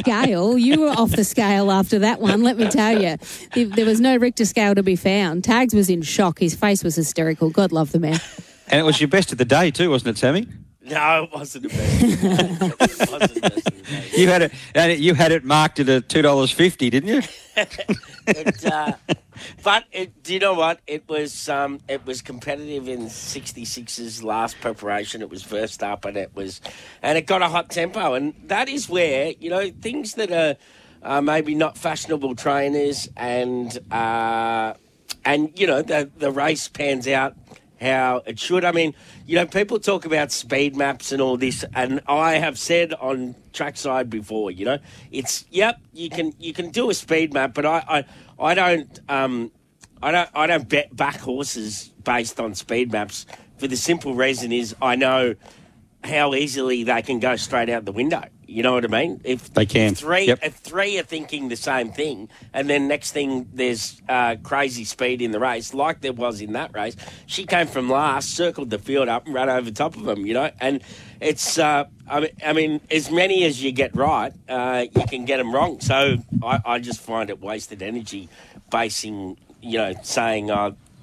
scale. You were off the scale after that one, let me tell you. There was no Richter scale to be found. Tags was in shock. His face was hysterical. God love the man. And it was your best of the day too, wasn't it, Sammy? No, it wasn't the best. It wasn't the best of the day. You had it marked at $2.50, didn't you? Do you know what? It was competitive in 66's last preparation. It was first up, and it got a hot tempo, and that is where things that are maybe not fashionable trainers, and the race pans out how it should. I mean, people talk about speed maps and all this, and I have said on trackside before, it's you can do a speed map, but I don't bet back horses based on speed maps for the simple reason is I know how easily they can go straight out the window. You know what I mean? If they can. If three are thinking the same thing, and then next thing there's crazy speed in the race, like there was in that race. She came from last, circled the field up, and ran over top of them. And it's I mean, as many as you get right, you can get them wrong. So I just find it wasted energy, basing saying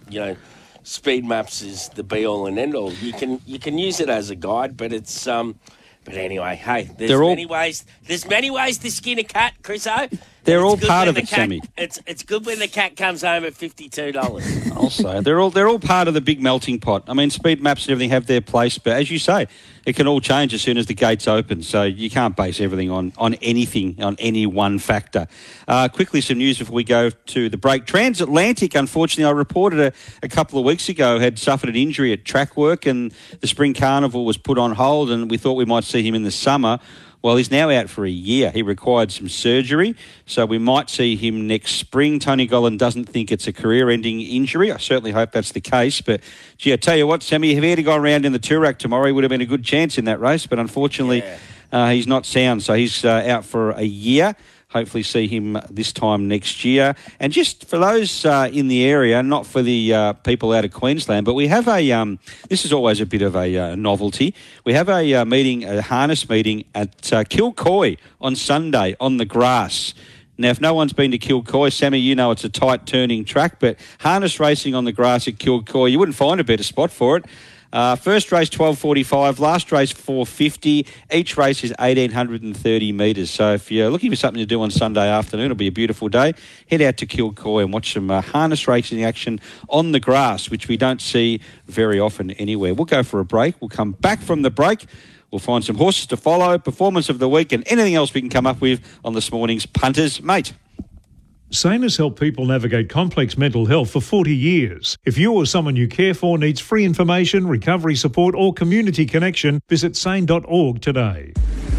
speed maps is the be all and end all. You can use it as a guide, but it's But anyway, hey, there's many ways to skin a cat, Chriso. They're all part of it, Sammy. It's good when the cat comes home at $52. Also, they're all part of the big melting pot. I mean, speed maps and everything have their place, but as you say, it can all change as soon as the gates open. So you can't base everything on anything, on any one factor. Quickly, some news before we go to the break. Transatlantic, unfortunately, I reported a couple of weeks ago, had suffered an injury at track work, and the Spring Carnival was put on hold, and we thought we might see him in the summer. Well, he's now out for a year. He required some surgery, so we might see him next spring. Tony Gollan doesn't think it's a career-ending injury. I certainly hope that's the case. But, gee, I tell you what, Sammy, if he had gone around in the Toorak tomorrow, he would have been a good chance in that race. But unfortunately, he's not sound, so he's out for a year. Hopefully see him this time next year. And just for those in the area, not for the people out of Queensland, but we have this is always a bit of a novelty. We have a meeting, a harness meeting at Kilcoy on Sunday on the grass. Now, if no one's been to Kilcoy, Sammy, you know it's a tight turning track, but harness racing on the grass at Kilcoy, you wouldn't find a better spot for it. First race 12:45, last race 4:50. Each race is 1,830 metres. So if you're looking for something to do on Sunday afternoon, it'll be a beautiful day. Head out to Kilcoy and watch some harness racing action on the grass, which we don't see very often anywhere. We'll go for a break. We'll come back from the break. We'll find some horses to follow, performance of the week, and anything else we can come up with on this morning's Punters Mate. SANE has helped people navigate complex mental health for 40 years. If you or someone you care for needs free information, recovery support or community connection, visit sane.org today.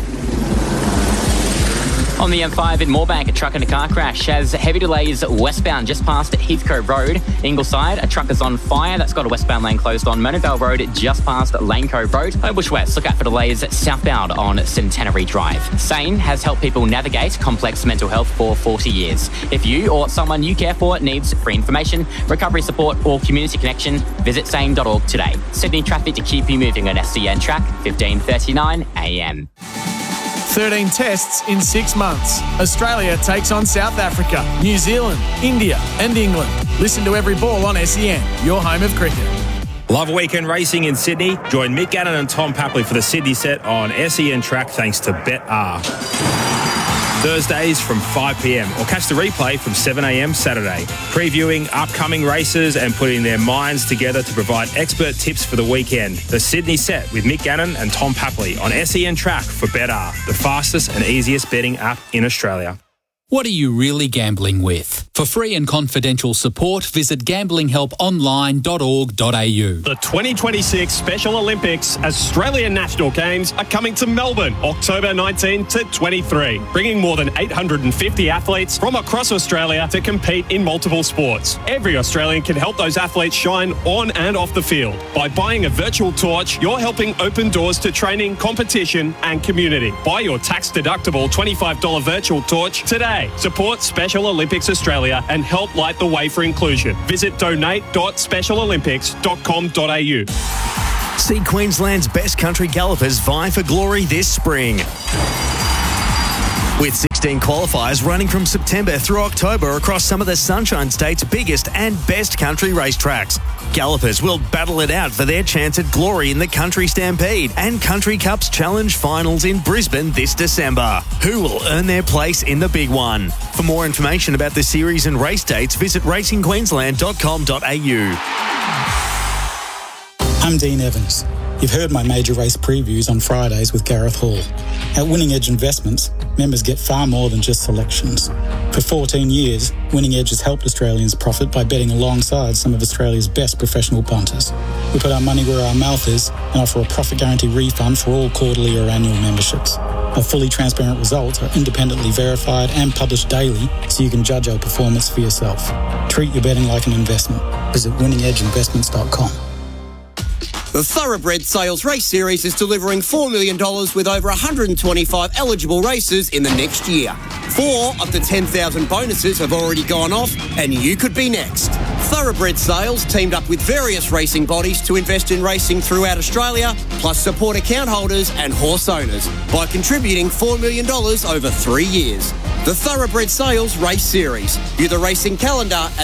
On the M5 in Moorebank, a truck and a car crash has heavy delays westbound just past Heathcote Road. Ingleside, a truck is on fire. That's got a westbound lane closed on Murnavale Road just past Lane Cove Road. Bush West, look out for delays southbound on Centenary Drive. SANE has helped people navigate complex mental health for 40 years. If you or someone you care for needs free information, recovery support or community connection, visit sane.org today. Sydney traffic to keep you moving on SCN track, 15:39 a.m. 13 tests in 6 months. Australia takes on South Africa, New Zealand, India and England. Listen to Every Ball on SEN, your home of cricket. Love weekend racing in Sydney? Join Mick Gannon and Tom Papley for the Sydney set on SEN track thanks to BetR. Thursdays from 5pm or catch the replay from 7am Saturday. Previewing upcoming races and putting their minds together to provide expert tips for the weekend. The Sydney set with Mick Gannon and Tom Papley on SEN track for BetR, the fastest and easiest betting app in Australia. What are you really gambling with? For free and confidential support, visit gamblinghelponline.org.au. The 2026 Special Olympics Australian National Games are coming to Melbourne, October 19 to 23, bringing more than 850 athletes from across Australia to compete in multiple sports. Every Australian can help those athletes shine on and off the field. By buying a virtual torch, you're helping open doors to training, competition and community. Buy your tax-deductible $25 virtual torch today. Support Special Olympics Australia and help light the way for inclusion. Visit donate.specialolympics.com.au. See Queensland's best country gallopers vie for glory this spring. With 16 qualifiers running from September through October across some of the Sunshine State's biggest and best country racetracks. Gallopers will battle it out for their chance at glory in the Country Stampede and Country Cups Challenge Finals in Brisbane this December. Who will earn their place in the big one? For more information about the series and race dates, visit racingqueensland.com.au. I'm Dean Evans. You've heard my major race previews on Fridays with Gareth Hall. At Winning Edge Investments, members get far more than just selections. For 14 years, Winning Edge has helped Australians profit by betting alongside some of Australia's best professional punters. We put our money where our mouth is and offer a profit guarantee refund for all quarterly or annual memberships. Our fully transparent results are independently verified and published daily so you can judge our performance for yourself. Treat your betting like an investment. Visit winningedgeinvestments.com. The Thoroughbred Sales Race Series is delivering $4 million with over 125 eligible races in the next year. 4 of the 10,000 bonuses have already gone off, and you could be next. Thoroughbred Sales teamed up with various racing bodies to invest in racing throughout Australia, plus support account holders and horse owners by contributing $4 million over 3 years. The Thoroughbred Sales Race Series. View the racing calendar at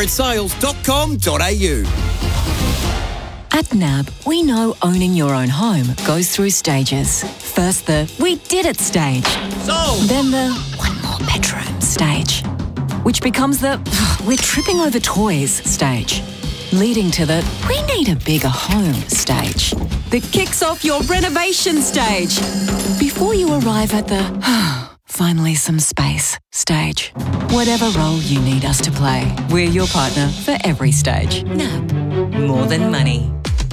thoroughbredsales.com.au. At NAB, we know owning your own home goes through stages. First the "we did it" stage. Sold. Then the "one more bedroom" stage. Which becomes the "we're tripping over toys" stage. Leading to the "we need a bigger home" stage. That kicks off your renovation stage. Before you arrive at the "finally some space" stage. Whatever role you need us to play, we're your partner for every stage. NAB. More than money.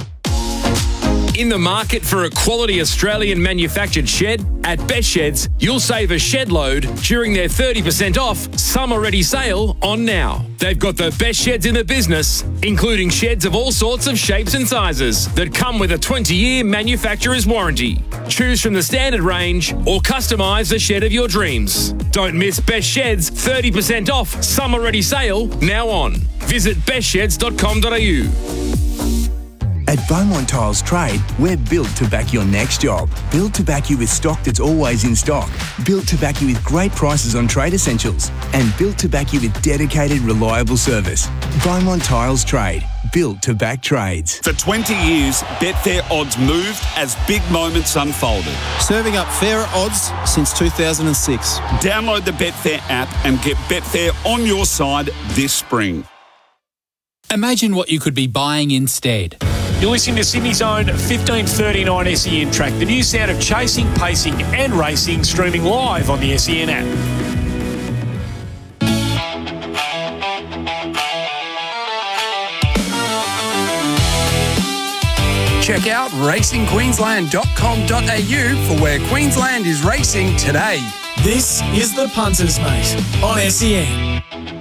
In the market for a quality Australian manufactured shed? At Best Sheds, you'll save a shed load during their 30% off summer ready sale on now. They've got the best sheds in the business, including sheds of all sorts of shapes and sizes that come with a 20-year manufacturer's warranty. Choose from the standard range or customise the shed of your dreams. Don't miss Best Sheds 30% off summer ready sale now on. Visit bestsheds.com.au. At Beaumont Tiles Trade, we're built to back your next job. Built to back you with stock that's always in stock. Built to back you with great prices on trade essentials. And built to back you with dedicated, reliable service. Beaumont Tiles Trade. Built to back trades. For 20 years, Betfair odds moved as big moments unfolded. Serving up fairer odds since 2006. Download the Betfair app and get Betfair on your side this spring. Imagine what you could be buying instead. You're listening to Sydney's own 1539 SEN track, the new sound of chasing, pacing and racing, streaming live on the SEN app. Check out racingqueensland.com.au for where Queensland is racing today. This is the Punters Mate on SEN.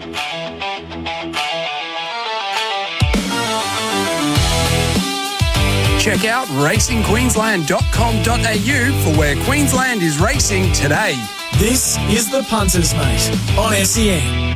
Check out racingqueensland.com.au for where Queensland is racing today. This is the Punters Mate on SEN.